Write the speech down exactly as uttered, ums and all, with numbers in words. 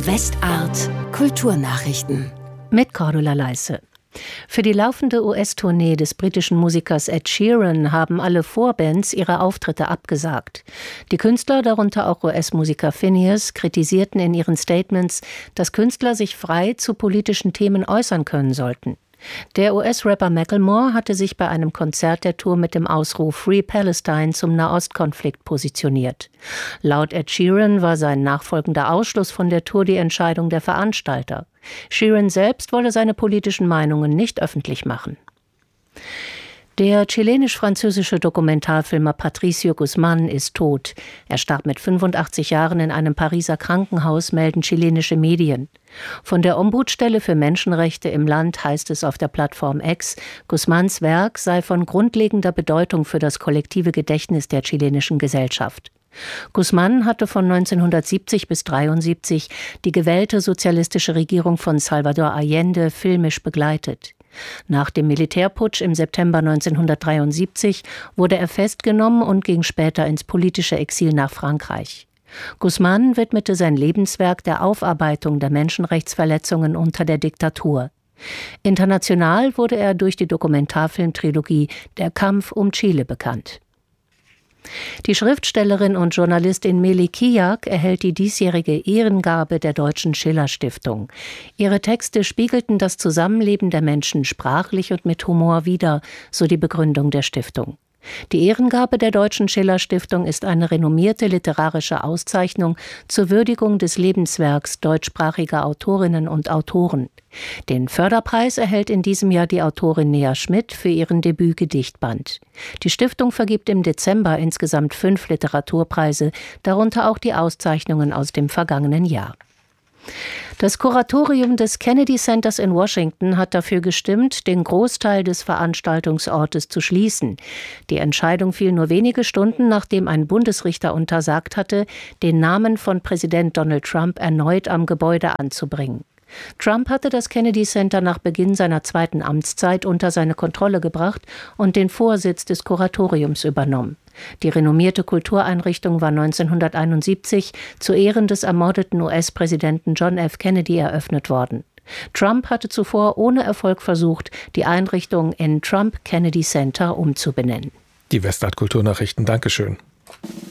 Westart Kulturnachrichten mit Cordula Leisse. Für die laufende U S-Tournee des britischen Musikers Ed Sheeran haben alle Vorbands ihre Auftritte abgesagt. Die Künstler, darunter auch U S-Musiker Finneas, kritisierten in ihren Statements, dass Künstler sich frei zu politischen Themen äußern können sollten. Der U S-Rapper Macklemore hatte sich bei einem Konzert der Tour mit dem Ausruf Free Palestine zum Nahostkonflikt positioniert. Laut Ed Sheeran war sein nachfolgender Ausschluss von der Tour die Entscheidung der Veranstalter. Sheeran selbst wolle seine politischen Meinungen nicht öffentlich machen. Der chilenisch-französische Dokumentarfilmer Patricio Guzmán ist tot. Er starb mit fünfundachtzig Jahren in einem Pariser Krankenhaus, melden chilenische Medien. Von der Ombudsstelle für Menschenrechte im Land heißt es auf der Plattform X, Guzmáns Werk sei von grundlegender Bedeutung für das kollektive Gedächtnis der chilenischen Gesellschaft. Guzmán hatte von neunzehnhundertsiebzig bis neunzehnhundertdreiundsiebzig die gewählte sozialistische Regierung von Salvador Allende filmisch begleitet. Nach dem Militärputsch im September neunzehnhundertdreiundsiebzig wurde er festgenommen und ging später ins politische Exil nach Frankreich. Guzmán widmete sein Lebenswerk der Aufarbeitung der Menschenrechtsverletzungen unter der Diktatur. International wurde er durch die Dokumentarfilmtrilogie Der Kampf um Chile bekannt. Die Schriftstellerin und Journalistin Meli Kiak erhält die diesjährige Ehrengabe der Deutschen Schiller-Stiftung. Ihre Texte spiegelten das Zusammenleben der Menschen sprachlich und mit Humor wider, so die Begründung der Stiftung. Die Ehrengabe der Deutschen Schiller-Stiftung ist eine renommierte literarische Auszeichnung zur Würdigung des Lebenswerks deutschsprachiger Autorinnen und Autoren. Den Förderpreis erhält in diesem Jahr die Autorin Nea Schmidt für ihren Debütgedichtband. Die Stiftung vergibt im Dezember insgesamt fünf Literaturpreise, darunter auch die Auszeichnungen aus dem vergangenen Jahr. Das Kuratorium des Kennedy Centers in Washington hat dafür gestimmt, den Großteil des Veranstaltungsortes zu schließen. Die Entscheidung fiel nur wenige Stunden, nachdem ein Bundesrichter untersagt hatte, den Namen von Präsident Donald Trump erneut am Gebäude anzubringen. Trump hatte das Kennedy Center nach Beginn seiner zweiten Amtszeit unter seine Kontrolle gebracht und den Vorsitz des Kuratoriums übernommen. Die renommierte Kultureinrichtung war neunzehnhunderteinundsiebzig zu Ehren des ermordeten U S-Präsidenten John F. Kennedy eröffnet worden. Trump hatte zuvor ohne Erfolg versucht, die Einrichtung in Trump Kennedy Center umzubenennen. Die Westart Kulturnachrichten, Dankeschön.